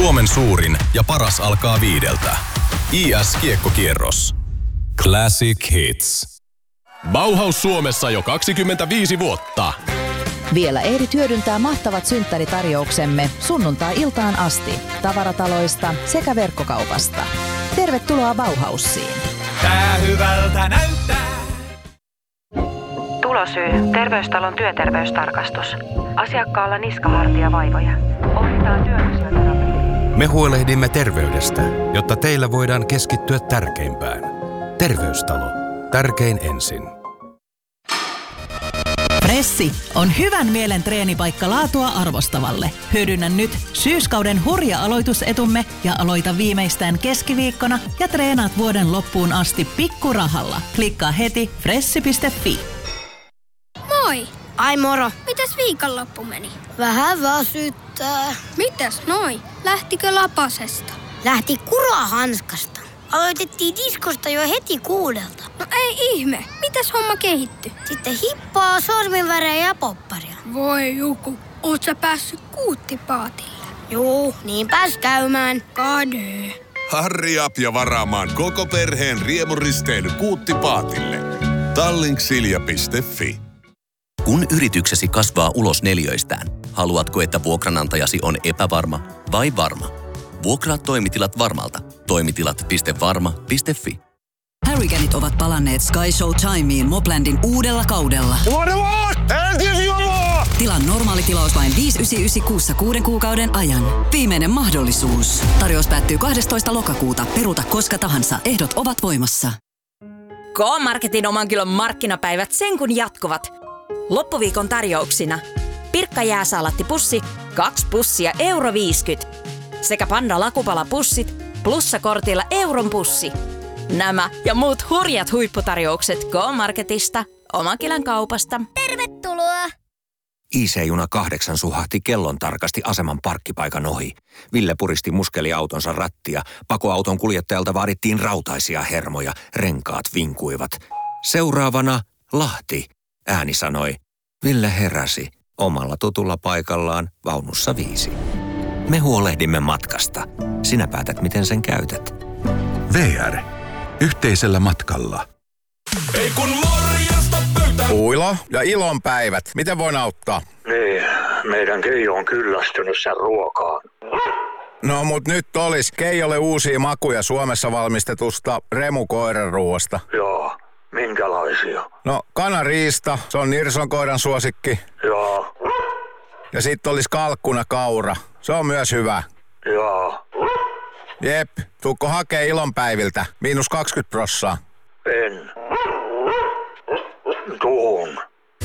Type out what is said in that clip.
Suomen suurin ja paras alkaa 5. IS-kiekkokierros. Classic Hits. Bauhaus Suomessa jo 25 vuotta. Vielä ehdit hyödyntää mahtavat synttäritarjouksemme sunnuntai-iltaan asti tavarataloista sekä verkkokaupasta. Tervetuloa Bauhausiin. Tää hyvältä näyttää. Tulosyy. Terveystalon työterveystarkastus. Asiakkaalla niskahartia vaivoja. Ohjataan työfysioterapiaan. Me huolehdimme terveydestä, jotta teillä voidaan keskittyä tärkeimpään. Terveystalo. Tärkein ensin. Pressi on hyvän mielen treenipaikka laatua arvostavalle. Hyödynnä nyt syyskauden hurja aloitusetumme ja aloita viimeistään keskiviikkona ja treenaat vuoden loppuun asti pikkurahalla. Klikkaa heti fressi.fi. Moi! Ai moro! Mitäs viikonloppu meni? Vähän väsyttää. Mitäs noi? Lähtikö lapasesta? Lähti kurahanskasta. Aloitettiin diskosta jo heti 6. No ei ihme. Mitäs homma kehittyi? Sitten hippaa, sorminvärejä ja popparia. Voi Juku, oot sä päässyt kuuttipaatille? Juu, niin pääs käymään. Kadee. Hurry up ja varaamaan koko perheen riemuristeily Kuuttipaatille. Tallinksilja.fi. Kun yrityksesi kasvaa ulos neliöistään, haluatko, että vuokranantajasi on epävarma vai varma? Vuokraa toimitilat Varmalta. Toimitilat.varma.fi. Hurricaneit ovat palanneet Sky Show Timeen Moplandin uudella kaudella. Tilaa normaali tilaus vain 5,99 kuussa 6 kuukauden ajan. Viimeinen mahdollisuus. Tarjous päättyy 12. lokakuuta. Peruuta koska tahansa. Ehdot ovat voimassa. K-Marketin oman kilon markkinapäivät sen kun jatkuvat. Loppuviikon tarjouksina. Pirkka jääsaalattipussi, 2 pussia €50. Sekä Panda lakupalapussit, plussakortilla euron pussi. Nämä ja muut hurjat huipputarjoukset K-Marketista, Omakilän kaupasta. Tervetuloa! IC-juna 8 suhahti kellon tarkasti aseman parkkipaikan ohi. Ville puristi muskeliautonsa rattia. Pakoauton kuljettajalta vaadittiin rautaisia hermoja. Renkaat vinkuivat. Seuraavana Lahti, ääni sanoi. Ville heräsi omalla tutulla paikallaan vaunussa 5. Me huolehdimme matkasta. Sinä päätät, miten sen käytät. VR. Yhteisellä matkalla. Ei kun morjesta pöytään. Uilo ja ilonpäivät. Miten voin auttaa? Niin, meidän Keijo on kyllästynyt sen ruokaan. No mut nyt olis Keijolle uusia makuja Suomessa valmistetusta Remu-koiranruoasta. Joo, minkälaisia? No kanariista, se on Nirson koiran suosikki. Joo. Ja sit olis kalkkunakaura, se on myös hyvä. Joo. Jep, tuukko hakee ilonpäiviltä, -20%. En. Tuun.